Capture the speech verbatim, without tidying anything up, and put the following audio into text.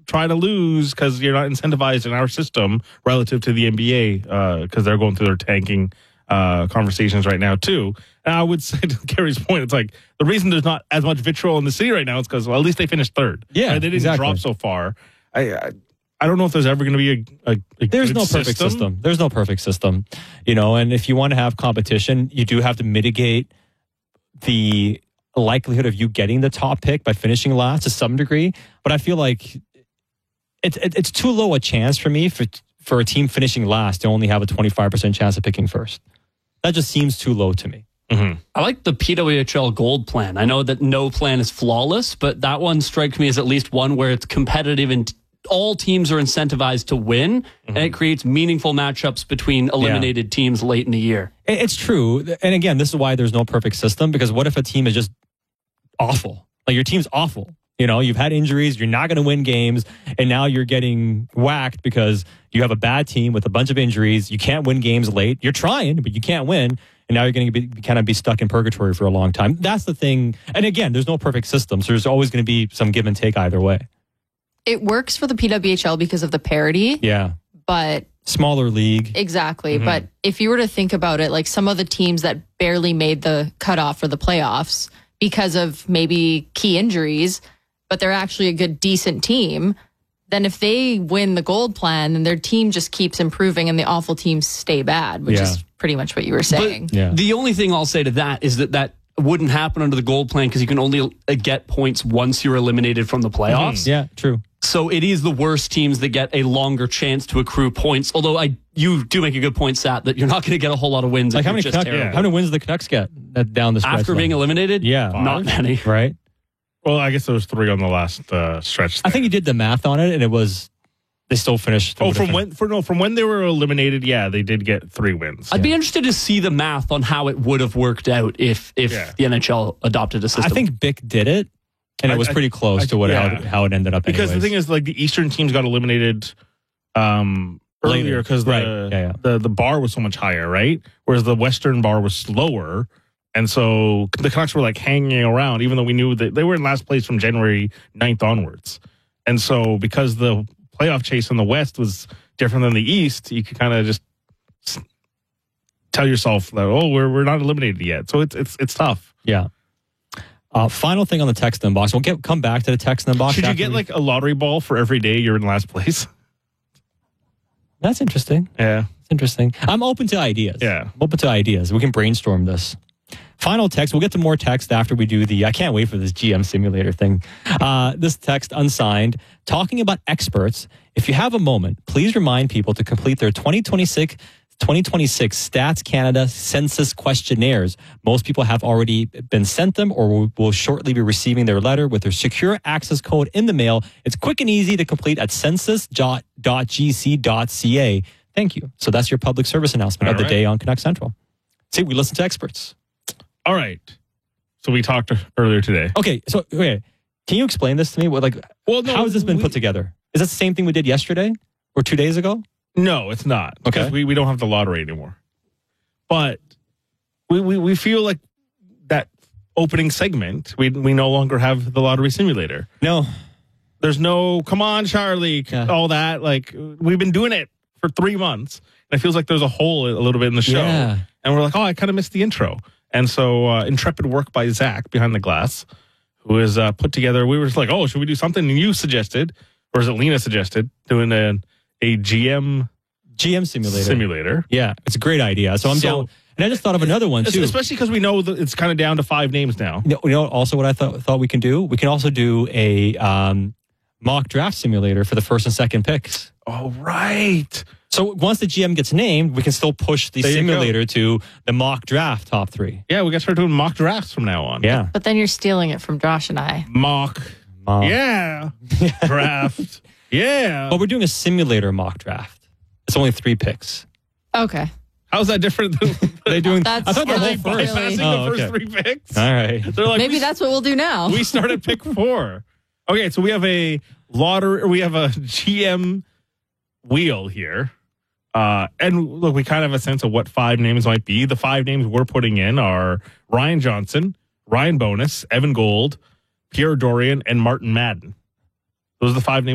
try to lose because you're not incentivized in our system relative to the N B A because uh, they're going through their tanking uh, conversations right now too. And I would say to Gary's point, it's like the reason there's not as much vitriol in the city right now is because well, at least they finished third. Yeah, right? They didn't exactly. drop so far. I, I I don't know if there's ever going to be a, a, a There's good no perfect system. system. There's no perfect system, you know. And if you want to have competition, you do have to mitigate the likelihood of you getting the top pick by finishing last to some degree. But I feel like it's it, it's too low a chance for me for for a team finishing last to only have a twenty-five percent chance of picking first. That just seems too low to me. Mm-hmm. I like the P W H L Gold plan. I know that no plan is flawless, but that one strikes me as at least one where it's competitive and all teams are incentivized to win, mm-hmm. and it creates meaningful matchups between eliminated yeah. teams late in the year. It's true. And again, this is why there's no perfect system, because what if a team is just awful? Like your team's awful. You know, you've had injuries, you're not going to win games, and now you're getting whacked because you have a bad team with a bunch of injuries. You can't win games late. You're trying, but you can't win. And now you're going to be kind of be stuck in purgatory for a long time. That's the thing. And again, there's no perfect system, so there's always going to be some give and take either way. It works for the P W H L because of the parity. Yeah. But smaller league. Exactly. Mm-hmm. But if you were to think about it, like some of the teams that barely made the cutoff for the playoffs because of maybe key injuries, but they're actually a good, decent team, then if they win the gold plan, then their team just keeps improving and the awful teams stay bad, which yeah. is pretty much what you were saying. But yeah. the only thing I'll say to that is that that wouldn't happen under the gold plan because you can only get points once you're eliminated from the playoffs. Mm-hmm. Yeah, true. So it is the worst teams that get a longer chance to accrue points. Although I, you do make a good point, Sat, that you're not going to get a whole lot of wins. Like how many, Canuck, yeah. how many wins do the Canucks get down the stretch? After being line? eliminated? Yeah. Five. Not many. Right? Well, I guess there was three on the last uh, stretch. There. I think you did the math on it, and it was they still finished. Oh, from when? For no, from when they were eliminated, yeah, they did get three wins. I'd yeah. be interested to see the math on how it would have worked out if if yeah. the N H L adopted a system. I think Bick did it, and I, it was pretty close I, to what yeah. how, how it ended up. Because anyways. the thing is, like the Eastern teams got eliminated um, earlier because the, right. yeah, yeah. the the bar was so much higher, right? Whereas the Western bar was slower. And so the Canucks were like hanging around, even though we knew that they were in last place from January ninth onwards. And so because the playoff chase in the West was different than the East, you could kind of just tell yourself that, oh, we're we're not eliminated yet. So it's it's it's tough. Yeah. Uh, final thing on the text inbox. We'll get come back to the text inbox. Should you get we... like a lottery ball for every day you're in last place? That's interesting. Yeah. It's interesting. I'm open to ideas. Yeah. I'm open to ideas. We can brainstorm this. Final text. We'll get to more text after we do the, I can't wait for this G M simulator thing. Uh, this text unsigned, talking about experts. If you have a moment, please remind people to complete their twenty twenty-six Stats Canada census questionnaires. Most people have already been sent them or will, will shortly be receiving their letter with their secure access code in the mail. It's quick and easy to complete at census dot g c dot c a. Thank you. So that's your public service announcement All of the right. day on Canuck Central. See, we listen to experts. All right. So we talked earlier today. Okay. So, okay. Can you explain this to me? What, like, well, no, how has this been we, put together? Is that the same thing we did yesterday or two days ago? No, it's not. Okay. Because we, we don't have the lottery anymore. But we, we, we feel like that opening segment, we we no longer have the lottery simulator. No. There's no, come on, Charlie, yeah. all that. Like, we've been doing it for three months. And it feels like there's a hole a little bit in the show. Yeah. And we're like, oh, I kind of missed the intro. And so uh, intrepid work by Zach behind the glass, who is uh, put together. We were just like, oh, should we do something? And you suggested, or is it Lena suggested, doing a, a G M G M simulator. Simulator. Yeah, it's a great idea. So I'm so, down. And I just thought of another one, too. Especially because we know that it's kind of down to five names now. You know, you know also what I thought thought we can do? We can also do a um, mock draft simulator for the first and second picks. Oh, right. So once the G M gets named, we can still push the simulator to the mock draft top three. Yeah, we got to start doing mock drafts from now on. Yeah. But then you're stealing it from Josh and I. Mock. mock. Yeah. Draft. Yeah. But we're doing a simulator mock draft. It's only three picks. Okay. How's that different than they doing? That's I thought the whole first. really, oh, the first okay. three picks. All right. They're like, maybe that's what we'll do now. We start at pick four. Okay, so we have a lottery. We have a G M wheel here. Uh, and look, we kind of have a sense of what five names might be. The five names we're putting in are Ryan Johnson, Ryan Bonus, Evan Gold, Pierre Dorian, and Martin Madden. Those are the five names